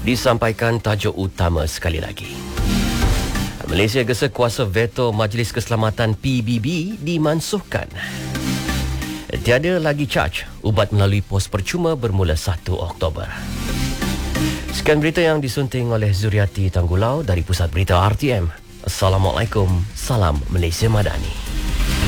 Disampaikan tajuk utama sekali lagi. Malaysia gesa kuasa veto Majlis Keselamatan PBB dimansuhkan. Tiada lagi caj ubat melalui pos percuma bermula 1 Oktober. Sekian berita yang disunting oleh Zuriati Tanggulau dari Pusat Berita RTM. Assalamualaikum, salam Malaysia Madani.